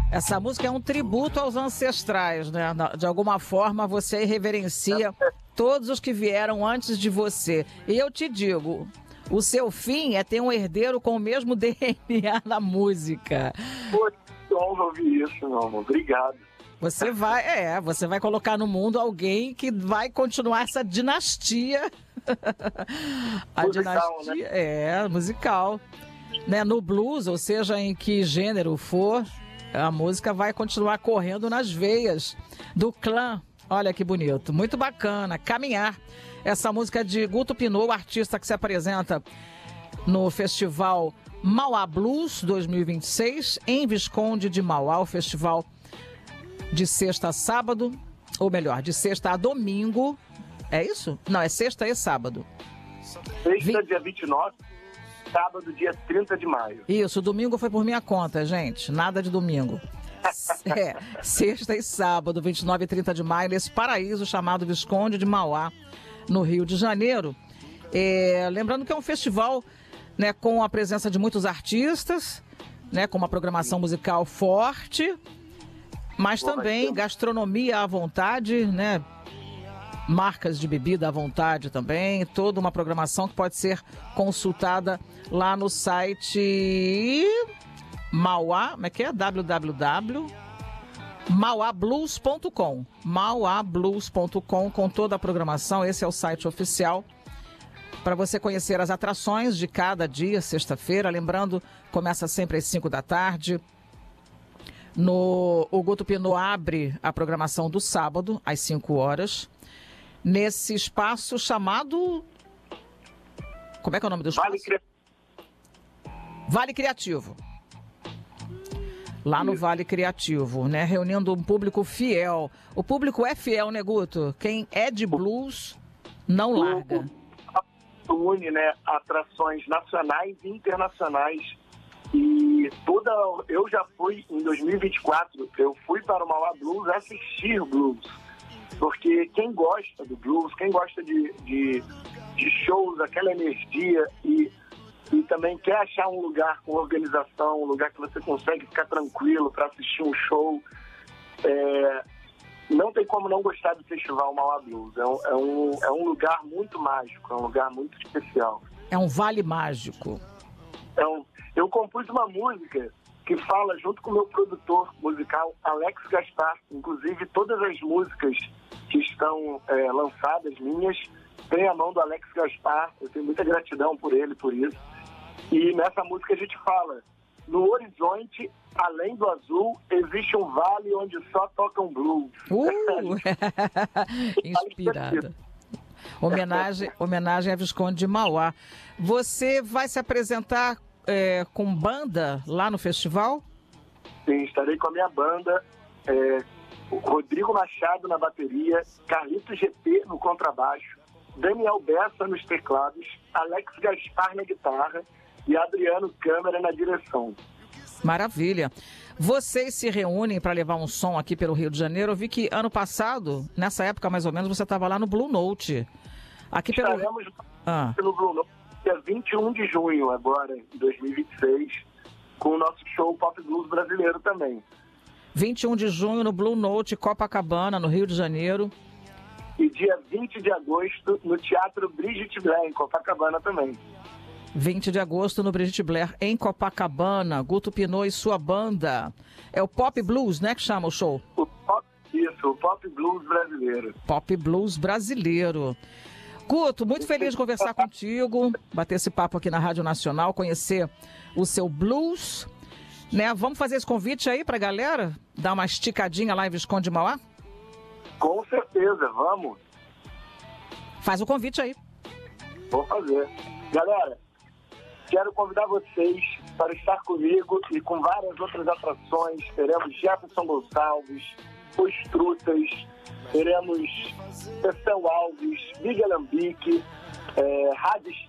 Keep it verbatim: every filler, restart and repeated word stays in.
Essa música é um tributo aos ancestrais, né? De alguma forma você reverencia todos os que vieram antes de você. E eu te digo, o seu fim é ter um herdeiro com o mesmo D N A na música. Pô, que honra ouvir isso, meu amor. Obrigado. Você vai, é, você vai colocar no mundo alguém que vai continuar essa dinastia. A Musical, dinastia, né? é, musical. Né? No blues, ou seja, em que gênero for, a música vai continuar correndo nas veias do clã. Olha que bonito, muito bacana. Caminhar. Essa música de Guto Pinault, o artista que se apresenta no festival Mauá Blues dois mil e vinte e seis, em Visconde de Mauá, o festival de sexta a sábado, ou melhor, de sexta a domingo. É isso? Não, é sexta e sábado. Sexta, dia vinte e nove, sábado, dia trinta de maio. Isso, domingo foi por minha conta, gente. Nada de domingo. É, sexta e sábado, vinte e nove e trinta de maio, nesse paraíso chamado Visconde de Mauá, no Rio de Janeiro. É, lembrando que é um festival, né, com a presença de muitos artistas, né, com uma programação musical forte, mas também gastronomia à vontade, né? Marcas de bebida à vontade também, toda uma programação que pode ser consultada lá no site Mauá, como é que é? w w w ponto mauá blues ponto com mauá blues ponto com, com toda a programação. Esse é o site oficial para você conhecer as atrações de cada dia, sexta-feira. Lembrando, começa sempre às cinco da tarde. No, o Guto Pinault abre a programação do sábado, às cinco horas. Nesse espaço chamado... Como é que é o nome do espaço? Vale Criativo. Vale Criativo. Lá no Vale Criativo, né? Reunindo um público fiel. O público é fiel, né, Guto? Quem é de blues não larga. Une, né, atrações nacionais e internacionais. E toda... Eu já fui, em dois mil e vinte e quatro, eu fui para o Mauá Blues assistir blues. Porque quem gosta do blues, quem gosta de, de, de shows, aquela energia e, e também quer achar um lugar com organização, um lugar que você consegue ficar tranquilo para assistir um show, é, não tem como não gostar do Festival Mauá Blues. É um, é, um, é um lugar muito mágico, é um lugar muito especial. É um vale mágico. Então, eu compus uma música que fala junto com o meu produtor musical, Alex Gaspar. Inclusive, todas as músicas que estão é, lançadas, minhas, tem a mão do Alex Gaspar. Eu tenho muita gratidão por ele, por isso. E nessa música a gente fala: no horizonte, além do azul, existe um vale onde só tocam blues. Uh! Inspirada. Homenagem, homenagem a Visconde de Mauá. Você vai se apresentar é, com banda lá no festival? Sim, estarei com a minha banda. É, Rodrigo Machado na bateria, Carlito G P no contrabaixo, Daniel Bessa nos teclados, Alex Gaspar na guitarra e Adriano Câmara na direção. Maravilha. Vocês se reúnem para levar um som aqui pelo Rio de Janeiro. Eu vi que ano passado, nessa época mais ou menos, você estava lá no Blue Note. Aqui pelo... Estaremos ah. no Blue Note dia vinte e um de junho agora, em dois mil e vinte e seis, com o nosso show Pop Blues brasileiro também. vinte e um de junho no Blue Note, Copacabana, no Rio de Janeiro. E dia vinte de agosto no Teatro Brigitte Blair, em Copacabana também. vinte de agosto no Brigitte Blair, em Copacabana. Guto Pinault e sua banda. É o Pop Blues, né, que chama o show? O pop, isso, o Pop Blues brasileiro. Pop Blues brasileiro. Guto, muito feliz de conversar contigo, bater esse papo aqui na Rádio Nacional, conhecer o seu blues, né? Vamos fazer esse convite aí pra galera? Dar uma esticadinha lá em Visconde de Mauá? Com certeza, vamos. Faz o convite aí. Vou fazer. Galera, quero convidar vocês para estar comigo e com várias outras atrações. Teremos Jefferson Gonçalves, Os Trutas, teremos Cecel Alves, Miguel Alambique, é, Rádio